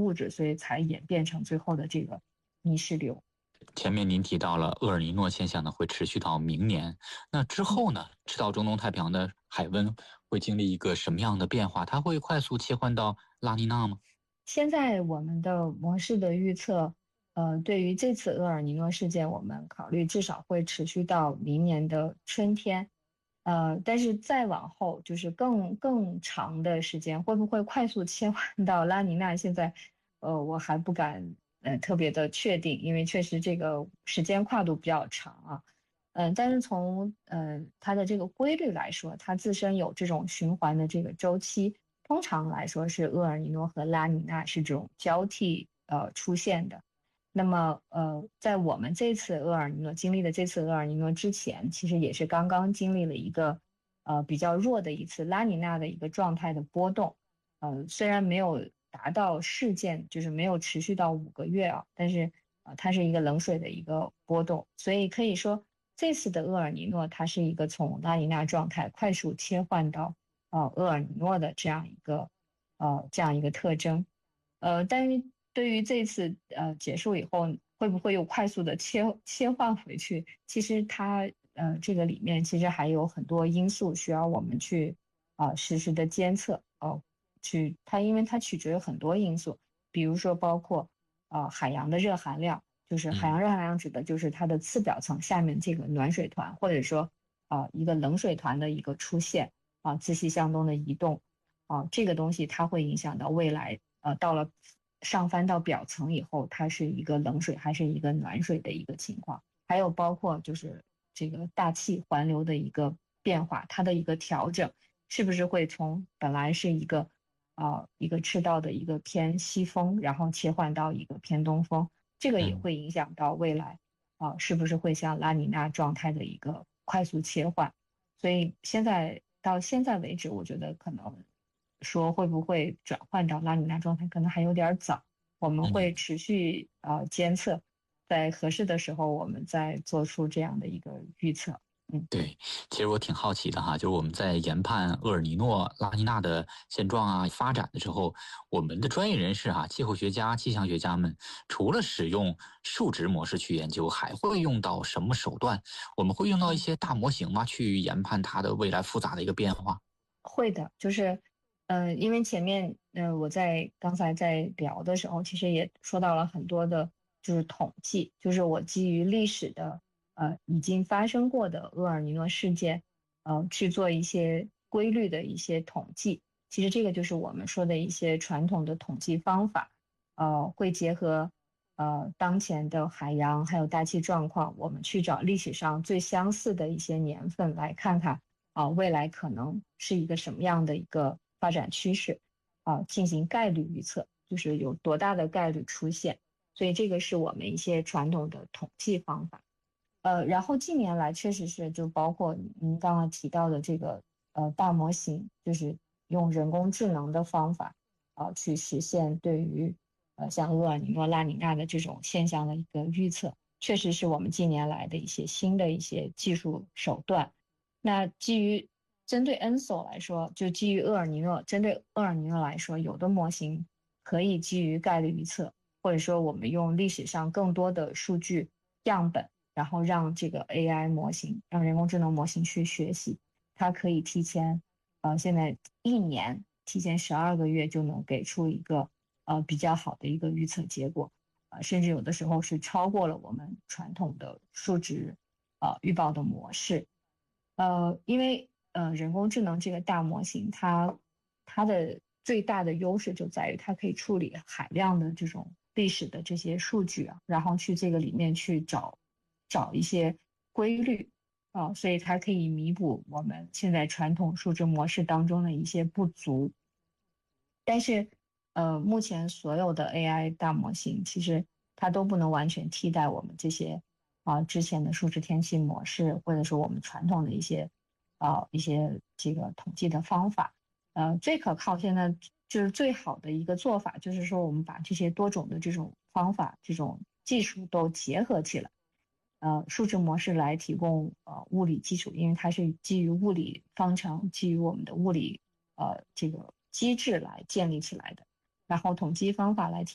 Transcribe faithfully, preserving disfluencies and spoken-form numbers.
物质，所以才演变成最后的这个泥石流。 前面您提到了厄尔尼诺现象呢会持续到明年，那之后呢，赤道中东太平洋的海温会经历一个什么样的变化？它会快速切换到拉尼娜吗？ 现在我们的模式的预测，呃，对于这次厄尔尼诺事件，我们考虑至少会持续到明年的春天，呃，但是再往后就是更更长的时间，会不会快速切换到拉尼娜？现在，呃，我还不敢呃特别的确定，因为确实这个时间跨度比较长啊。嗯、呃，但是从呃它的这个规律来说，它自身有这种循环的这个周期。通常来说是厄尔尼诺和拉尼娜是这种交替呃出现的。那么呃，在我们这次厄尔尼诺经历的这次厄尔尼诺之前，其实也是刚刚经历了一个呃比较弱的一次拉尼娜的一个状态的波动。呃，虽然没有达到事件，就是没有持续到五个月啊，但是呃它是一个冷水的一个波动，所以可以说这次的厄尔尼诺它是一个从拉尼娜状态快速切换到呃厄尔尼诺的这样一个呃这样一个特征。呃，但是对于这次呃结束以后，会不会又快速的切切换回去？其实它呃这个里面其实还有很多因素需要我们去啊、呃实时的监测哦、呃去它因为它取决于很多因素，比如说包括啊、呃海洋的热含量，就是海洋嗯热含量指的就是它的次表层下面这个暖水团，或者说啊、呃一个冷水团的一个出现啊、自西向东的移动。啊，这个东西它会影响到未来，呃，到了上翻到表层以后，它是一个冷水还是一个暖水的一个情况，还有包括就是这个大气环流的一个变化，它的一个调整，是不是会从本来是一个啊、呃一个赤道的一个偏西风，然后切换到一个偏东风，这个也嗯。 会影响到未来啊、是不是会像拉尼娜状态的一个快速切换。所以现在到现在为止，我觉得可能说会不会转换到拉尼娜状态，可能还有点早。我们会嗯。 持续呃监测，在合适的时候，我们再做出这样的一个预测。嗯。 对，其实我挺好奇的哈，就是我们在研判厄尔尼诺、拉尼娜的现状啊、发展的时候，我们的专业人士哈、气候学家、气象学家们，除了使用数值模式去研究，还会用到什么手段？我们会用到一些大模型吗？去研判它的未来复杂的一个变化？ 会的，就是，呃，因为前面，呃，我在刚才在聊的时候，其实也说到了很多的，就是统计，就是我基于历史的，呃，已经发生过的厄尔尼诺事件，呃，去做一些规律的一些统计。其实这个就是我们说的一些传统的统计方法，呃，会结合，呃，当前的海洋还有大气状况，我们去找历史上最相似的一些年份来看看。啊，未来可能是一个什么样的一个发展趋势啊，进行概率预测，就是有多大的概率出现。所以这个是我们一些传统的统计方法。呃，然后近年来确实是就包括您刚刚提到的这个呃大模型，就是用人工智能的方法啊去实现对于呃像厄尔尼诺、拉尼娜的这种现象的一个预测，确实是我们近年来的一些新的一些技术手段。那基于针对 N S O 来说，就基于厄尔尼诺，针对厄尔尼诺来说，有的模型可以基于概率预测，或者说我们用历史上更多的数据样本，然后让这个 A I 模型，让人工智能模型去学习，它可以提前，呃，现在一年提前十二个月就能给出一个呃比较好的一个预测结果，呃，甚至有的时候是超过了我们传统的数值呃预报的模式。呃，因为呃，人工智能这个大模型，它它的最大的优势就在于它可以处理海量的这种历史的这些数据啊，然后去这个里面去找找一些规律啊，所以它可以弥补我们现在传统数值模式当中的一些不足。但是，呃，目前所有的 A I 大模型其实它都不能完全替代我们这些啊、之前的数值天气模式，或者说我们传统的一些啊、一些这个统计的方法。呃，最可靠现在就是最好的一个做法，就是说我们把这些多种的这种方法、这种技术都结合起来。呃，数值模式来提供呃物理基础，因为它是基于物理方程、基于我们的物理呃这个机制来建立起来的。然后统计方法来提